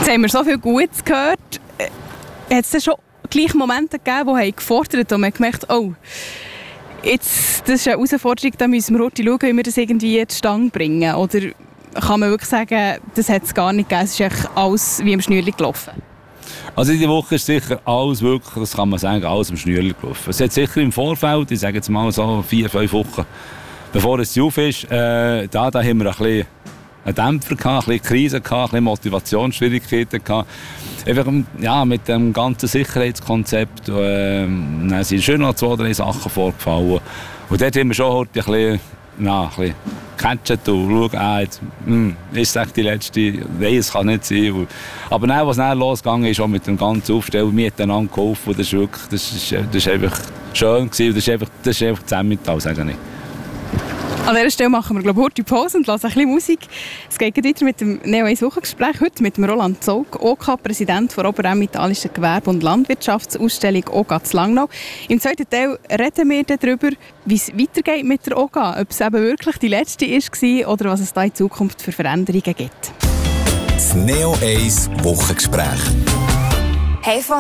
Jetzt haben wir so viel Gutes gehört. Hat es schon gleich Momente gegeben, die gefordert haben und man gemerkt, oh, jetzt, das ist eine Herausforderung, da müssen wir heute schauen, wie wir das irgendwie in die Stange bringen? Oder kann man wirklich sagen, das hat es gar nicht gegeben, es ist echt alles wie im Schnürli gelaufen? Also diese Woche ist sicher alles wirklich, das kann man sagen, alles im Schnürli gelaufen. Es hat sicher im Vorfeld, ich sage jetzt mal so 4-5 Wochen, bevor es auf ist, da haben wir ein bisschen einen Dämpfer gehabt, ein bisschen Krise gehabt, ein bisschen Motivationsschwierigkeiten gehabt. Einfach, ja, mit dem ganzen Sicherheitskonzept dann sind schon noch 2-3 Sachen vorgefallen. Und dort haben wir schon heute ein bisschen gecatcht und schauen, jetzt, ist das die letzte? Nein, es kann nicht sein. Aber dann, was dann losgegangen ist, auch mit dem ganzen Aufstellen, miteinander geholfen, das ist wirklich, das ist einfach schön gewesen. Das ist einfach Zemmental, sage ich. An dieser Stelle machen wir, glaube ich, heute Pause und hören ein bisschen Musik. Es geht weiter mit dem Neo 1 Wochengespräch. Heute mit dem Roland Zog, OK-Präsident der Oberemmentalischen Gewerbe- und Landwirtschaftsausstellung OGA zu Langnau. Im zweiten Teil reden wir darüber, wie es weitergeht mit der OGA. Ob es eben wirklich die letzte war oder was es da in Zukunft für Veränderungen gibt. Das Neo 1 Wochengespräch. Hey,